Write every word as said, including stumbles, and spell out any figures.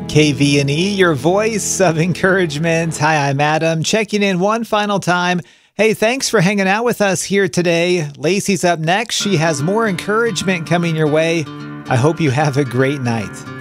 K V and E, your voice of encouragement. Hi, I'm Adam, checking in one final time. Hey, thanks for hanging out with us here today. Lacey's up next. She has more encouragement coming your way. I hope you have a great night.